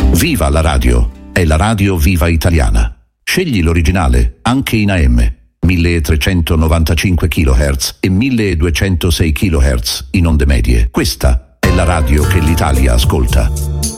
Viva la radio! È la radio Viva Italiana. Scegli l'originale, anche in AM, 1395 kHz e 1206 kHz in onde medie. Questa è la radio che l'Italia ascolta.